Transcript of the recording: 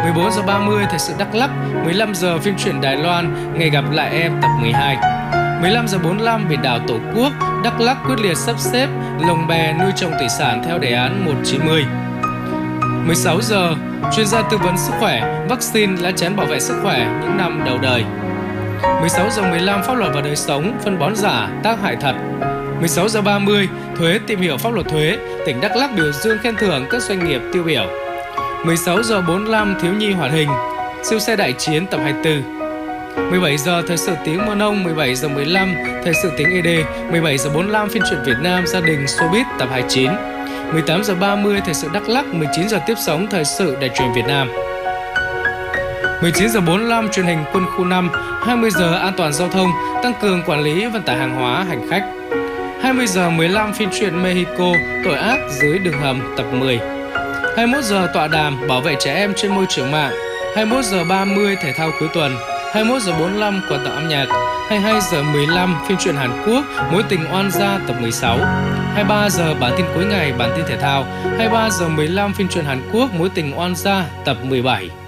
14 giờ 30 thời sự Đắk Lắk, 15 giờ phim truyện Đài Loan, Ngày gặp lại em tập 12. 15 giờ 45 biển đảo Tổ quốc, Đắk Lắk quyết liệt sắp xếp lồng bè nuôi trồng thủy sản theo đề án 190. 16 giờ, chuyên gia tư vấn sức khỏe, vaccine lá chắn bảo vệ sức khỏe những năm đầu đời. 16 giờ 15 pháp luật và đời sống, phân bón giả, tác hại thật. 16 giờ 30, thuế tìm hiểu pháp luật thuế, tỉnh Đắk Lắk biểu dương khen thưởng các doanh nghiệp tiêu biểu. 16 giờ 45 thiếu nhi hoạt hình, siêu xe đại chiến tập 24. 17 giờ thời sự tiếng Mơ Nông, 17 giờ 15 thời sự tiếng ED, 17 giờ 45 phim truyện Việt Nam gia đình Showbiz tập 29. 18 giờ 30 thời sự Đắk Lắk, 19 giờ tiếp sóng thời sự Đài truyền Việt Nam. 19 giờ 45 truyền hình Quân khu 5, 20 giờ an toàn giao thông, tăng cường quản lý vận tải hàng hóa hành khách. 20 giờ 15 phim truyện Mexico, tội ác dưới đường hầm tập 10. 21 giờ tọa đàm bảo vệ trẻ em trên môi trường mạng. 21 giờ 30 thể thao cuối tuần. 21 giờ 45 quà tặng âm nhạc. 22 giờ 15 phim truyện Hàn Quốc Mối tình oan gia tập 16. 23 giờ bản tin cuối ngày bản tin thể thao. 23 giờ 15 phim truyện Hàn Quốc Mối tình oan gia tập 17.